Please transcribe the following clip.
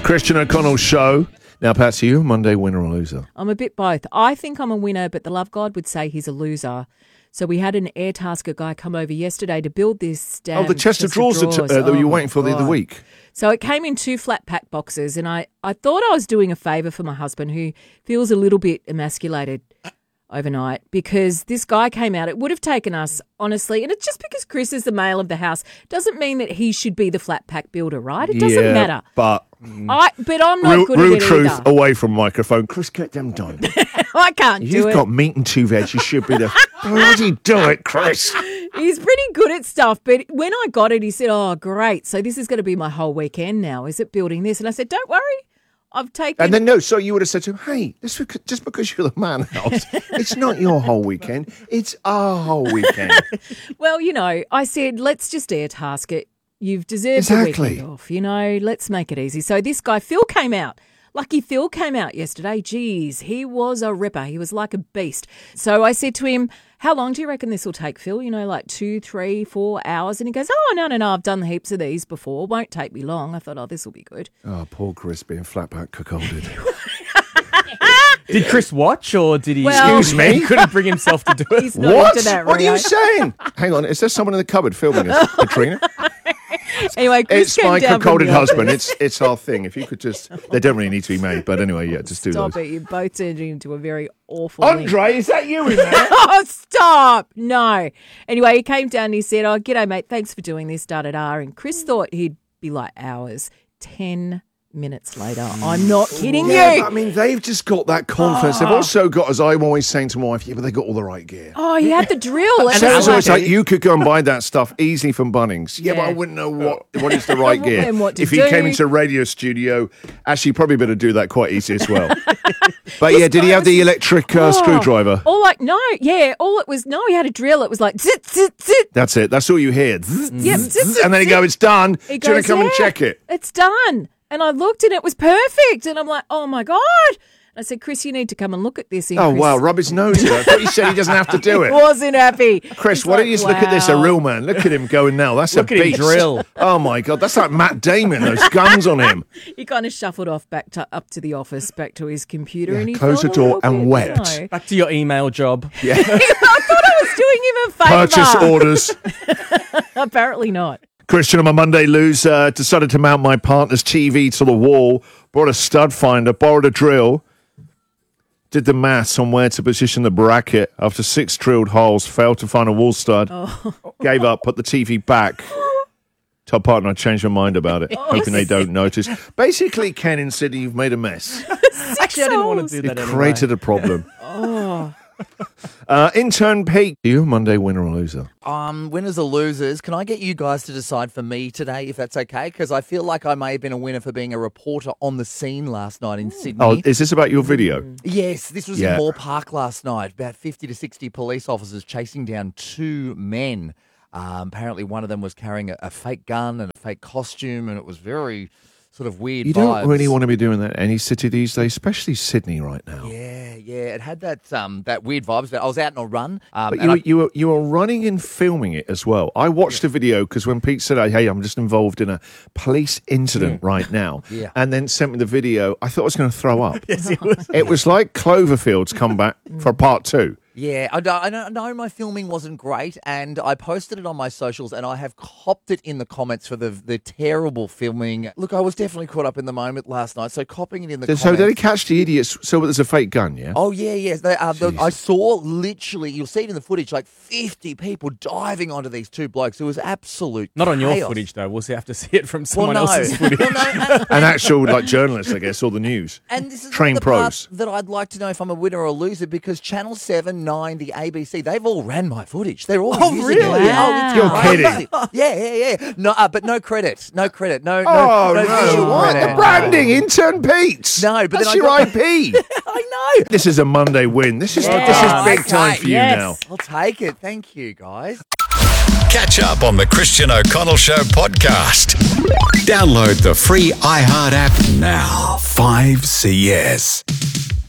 Christian O'Connell Show. Now, Patsy, you a Monday winner or loser? I'm a bit both. I think I'm a winner, but the love God would say he's a loser. So we had an Airtasker guy come over yesterday to build this damn the chest of drawers that you were waiting for the other week. So it came in 2 flat pack boxes, and I thought I was doing a favour for my husband, who feels a little bit emasculated overnight, because this guy came out. It would have taken us, honestly, and it's just because Chris is the male of the house doesn't mean that he should be the flat pack builder, right? It doesn't matter. But I'm not good at it truth either. away from microphone. Chris, get them done. I can't do it. You've got meat and 2 veg. You should be the bloody do it, Chris. He's pretty good at stuff, but when I got it, he said, "Oh, great. So this is going to be my whole weekend now. Is it building this?" And I said, "Don't worry. I've taken..." And then, so you would have said to him, "Hey, just because you're the man house, it's not your whole weekend. It's our whole weekend." Well, I said, let's just Airtask it. You've deserved a weekend off, let's make it easy. So this guy, Phil, came out. Lucky Phil came out yesterday. Geez, he was a ripper. He was like a beast. So I said to him, "How long do you reckon this will take, Phil? Like 2, 3, 4 hours?" And he goes, "Oh, no, I've done heaps of these before. Won't take me long." I thought, oh, this will be good. Oh, poor Chris being flat back cuckolded. Did Chris watch, or did he? Excuse me? He couldn't bring himself to do it. He's not into that, What are Rio. you saying? Hang on, is there someone in the cupboard filming us, Katrina? Anyway, Chris It's came my down from cuckolded the husband. office. It's our thing. If you could just, they don't really need to be made, but anyway, yeah, just do Stop those. it. You both turned into a very awful link. Andre, is that you in there? Oh, stop. No. Anyway, he came down and he said, "Oh, g'day, mate. Thanks for doing this, da-da-da." And Chris thought he'd be like hours. 10 minutes later. I'm not kidding you. Yeah, but, I mean, they've just got that confidence. They've also got, as I'm always saying to my wife, yeah, but they got all the right gear. Oh, he had the drill. And Sarah's always like, you could go and buy that stuff easily from Bunnings. Yeah, but I wouldn't know what is the right gear. And what to if he do. came into a radio studio, actually, probably better do that quite easy as well. But yeah, did he have the electric screwdriver? All it was, he had a drill. It was like, zit, zit, zit. That's it. That's all you hear. Yep, zit, zit, And then he zit. go, it's done. He Do you want goes, to come and "Yeah, check it? It's done." And I looked and it was perfect. And I'm like, oh my God. I said, "Chris, you need to come and look at this." Oh, wow, rub his nose in. I thought you said he doesn't have to do it. Wasn't happy. Chris, He's why don't like, you just look at this, a wow. real man? Look at him going now. That's Look a at him beast. drill. Oh, my God. That's like Matt Damon, those guns on him. He kind of shuffled off up to the office, back to his computer. Yeah, and he closed felt the a door little and bit, wept. Back to your email job. Yeah. I thought I was doing him a favour. Purchase orders. Apparently not. Christian on my Monday loser decided to mount my partner's TV to the wall, brought a stud finder, borrowed a drill, did the maths on where to position the bracket. After 6 drilled holes, failed to find a wall stud, gave up, put the TV back. Tell partner I changed my mind about it, hoping they don't notice. Basically, Ken and Sydney, you've made a mess. Actually, I didn't want to do You've that anyway. created a problem. Intern Pete, you Monday winner or loser? Winners or losers, can I get you guys to decide for me today, if that's okay? Because I feel like I may have been a winner for being a reporter on the scene last night in Sydney. Oh, is this about your video? Yes, this was Yeah. in Moore Park last night. About 50 to 60 police officers chasing down 2 men. Apparently one of them was carrying a fake gun and a fake costume, and it was very sort of weird You vibes. don't really want to be doing that in any city these days, especially Sydney right now. Yeah, it had that weird vibes. I was out on a run. But you were running and filming it as well. I watched the video because when Pete said, "Hey, I'm just involved in a police incident right now," Yeah. and then sent me the video, I thought I was going to throw up. Yes, it was. It was like Cloverfield's comeback for part 2. Yeah, I know my filming wasn't great, and I posted it on my socials, and I have copped it in the comments for the terrible filming. Look, I was definitely caught up in the moment last night, so copping it in the comments. So did he catch the idiots? So there's a fake gun, yeah? Oh, yeah. I saw literally, you'll see it in the footage, like 50 people diving onto these 2 blokes. It was absolute Not on your chaos. footage, though. We'll have to see it from Well, someone no. else's footage. Well, no, An actual journalist, I guess, or the news. and this is Trained the part pros. that I'd like to know if I'm a winner or a loser, because Channel 7, 9, the ABC, they've all ran my footage. They're all using really? it. Wow. You're crazy. kidding. Yeah. No, but no credit. No credit. No visual What? credit. The branding, Intern Pete. No, but that's then your I IP. I know. This is a Monday win. This is big time for you Yes. now. I'll take it. Thank you, guys. Catch up on the Christian O'Connell Show podcast. Download the free iHeart app now. 5CS.